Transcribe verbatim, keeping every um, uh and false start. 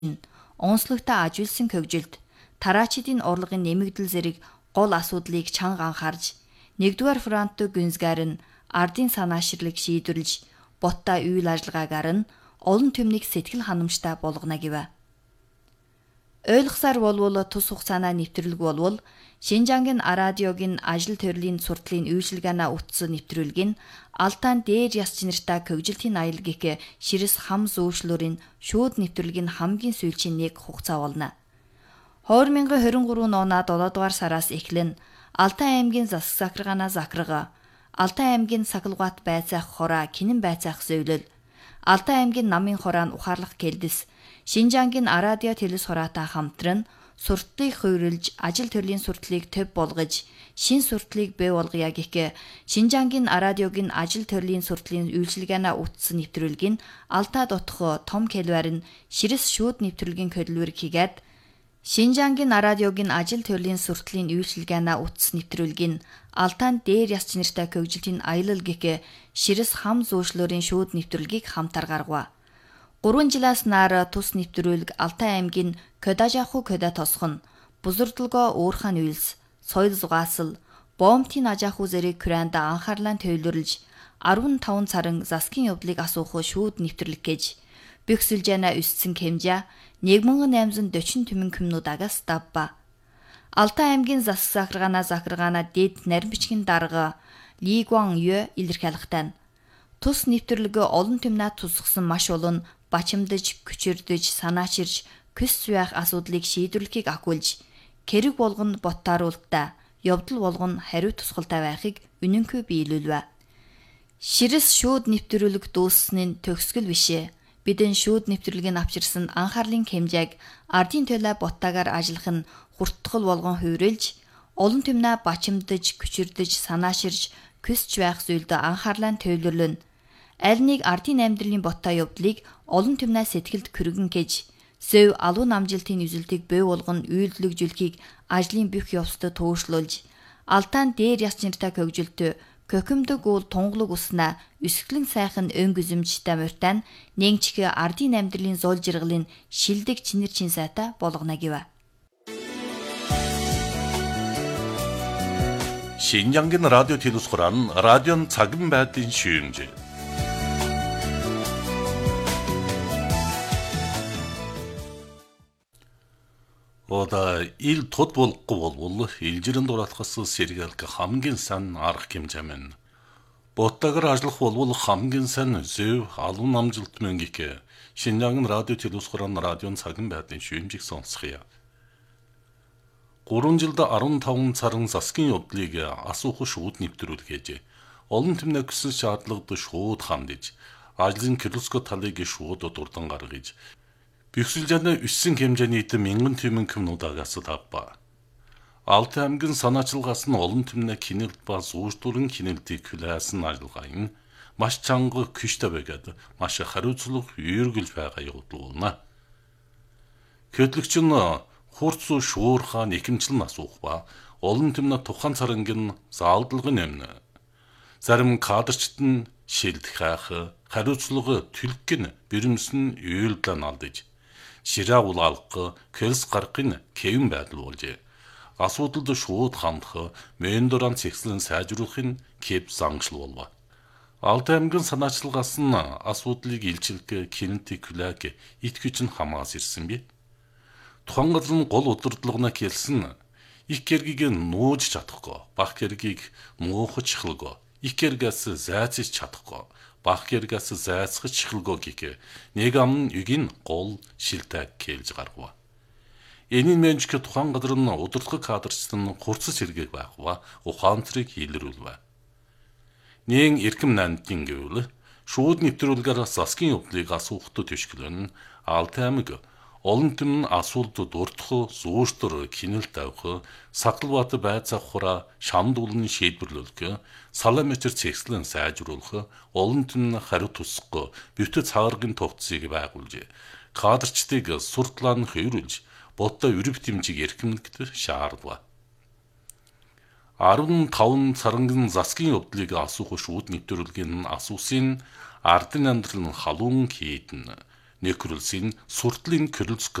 онцлогтой ажилсан хөгжилд тараачидын урлагын нэмэгдэл зэрэг гол асуудлыг чанга анхаарж, нэгдүгээр фронтын гүнзгийр нь ардын санааширлыг шийдвэрлэж, боттой үйл ажиллагаагаар нь олон түмнийг сэтгэл ханамжтай болгоно гэв. Ойлгосоор болвол тус хугацааны нэвтрүүлэг болвол Шинжангийн радиогийн ажил төрлийн суртлын үйлчилгээний утас нэвтрүүлгийн Алтан дээр яс чинартай хөгжилтийн аял гэх ширэс хам зөөшлөрийн шууд нэвтрүүлгийн хамгийн сүүлчийн нэг хугацаа болно. две тысячи двадцать три оноо долоо дугаар сараас эхлэн Алтай аймгийн засаг сахаргаана закрага, Алтай аймгийн сакалгат байцаах хороо кинэн байцаах зөвлөл, Алтай аймгийн намын хороон ухаарлах кэлдэс, Шинжангийн радио телевиз хороотой хамтран суртлыг хувирлж, ажил төрлийн суртлыг төв болгож, шин суртлыг бий болгоё гэх Шинжангийн радиогийн ажил төрлийн суртлын үйлчилгээний утас нэвтрүүлгийн Алтай дотох том хэлбэр нь ширэс шууд нэвтрүүлгийн хөдөлмөр хийгээд, Шинжангийн радиогийн ажил төрлийн суртлын үйлчилгээний утас нэвтрүүлгийн Алтан дээр яс чинартай хөгжилтийн аялал гэх ширэс хам зөөшлөрийн шууд нэвтрүүлгийг хамтар гаргав. гурван жилээс наар тус нэвтрүүлэг Алтай аймгийн Көдажаху Көдө тосхон, Бузурдулго уурхан үйлс, соёл зугаасал, Боомтын ажаху зэрэг Куранда анхаарлаа төвлөрлж, арван таван царан засгийн явдлыг асуух шууд нэвтрүүлэг гэж бөхсөлжэнэ өссөн хэмжээ нэг мянган найман дөрвөн түмэн комнуудагаас давба. Алтай аймгийн засаг сахаргаана захаргаана дэд нарийн бичгийн дарга Ли Гуан Ю илэрхийлэхтэн тус нэвтрүүлэг олон түмнээ тусгсан маш олон бачимдаж, күчирдэж, санаачирж, күс зүйх асуудлыг шийдвэрлэхийг ахиулж, хэрэг болгоно боттааруултаа, явдал болгоно хариу тусгалтай байхыг үнэнгүй биелүүлвэ. Ширэс шууд нэвтрүүлэг дуусснын төгсгөл бишээ. Бидэн шууд нэвтрүүлгийг авчирсан анхаарлын хэмжээг ардын төлөө боттаагаар ажиллах нь хурдтгал болгон хувирлж, олон түмнээ бачимдаж, күчирдэж, санааширж, күсч байх зүйлд анхаарлаа төвлөрлөн. Аль нэг ардын амьдралын боттой явдлыг олон түмнээ сэтгэлд хүргэн гэж, сөв алуун амжилтын үзэлтийг бий болгон үйлдэлжүүлэхийг ажлын бүх явцад туушруулж, Алтан дээр яс чинартай хөгжилтөө көкөмдөг уул тунгалаг уснаа өсгөлэн сайхан өнгө үзэмжтэй муртайн нэгчгэ ардын амьдралын зол жиргалын шилдэг чинэр чин сайтай болгоно гэв. Шинжангийн радио телевиз хорон радион цагын байдлын шүүмж. Ода ил тод болохгүй болвол илжирэн дураатгаас сэргээлг хамгийн сайн арга хэмжээмен. Боттагар ажиллах болвол хамгийн сайн зөв алуун амжилт мөнгөийг Шинжангийн радио телевиз хорон радион цагын байдлын шүүмжийг сонсхийа. гурван жилд арван таван царан засгийн явдлыг асуух шууд нэвтрүүлгээж, олон түмнээ хүсэл шаардлагад шууд хандж, ажлын килоско талыг шууд дурдан гаргаж, бөхсөлжэний өссөн хэмжээний мянган түмэн комнуудагаас давба. Алтай аймгийн санаачилгаас нь олон түмнээ кинэлт ба зүүждүрэн кинэлтийг хүлээсэн ажиллагаа нь маш чанга күштэй байгаад маш хариуцлага үйргэлж байгаа явуулна. Хөтлөгч нь хурц шуурхаа нэхэмчлэн асуух ба олон түмнээ тухайн царангийн заалдлагын өмнө. Зарим кадрчт нь шилдэх хайх, хариуцлага түлхгэн бэрэмсэн үйлдэл алдаж, ширээ улаалгах, кэлс гаргахын кэвэн байдал болж, асуудалд шууд хандах, мендоран цэгцлэн сайжруулахын кэв зангшил болов. Алтай аймгийн санаачилгаас нь асуудлыг илчилэх кинэлтийг хүлээх итгэж нь хамаас ирсэн би. Тухайн газар нь гол удирдлагына хэлсэн их хэргийг нууж чадахгүй, бах хэргийг нуухаж чахалгүй, их хэрэгээс зайцж чадахгүй, бах хэрэгээс зайцгаж чахалгүй гэх нэг ам югийн гол шилдэг хэлж гаргав. Энийн менжик тухайн газар нь удирдлага кадрчд нь хурцс сэргээг байх ба ухаантрыг илрүүлвэ. Нэн эрхэм нандин гэвэл шууд нэвтрүүлгээр засгийн явдлыг асуухад төшгөлөн Алтай аймаг олон түмэн асуултууд уртх, зүүштөр кинэлт авах, саклбат байцаах хураа шамдуулны шийдвэрлүүлэх, саламетр цэгцлэн сайжруулах, олон түмэн хариу тусах, битүү цагааргын товцыг байгуулж, кадрчдыг суртлаан хувирлж, боттой өрөв тэмцийг эрхэмлэхэд шаардва. арван таван царангын засгийн явдлыг асуух шууд нэвтрүүлгийн асуусын ардын амьдрал нь халуун хийдэн, Некролсын суртлын Крилск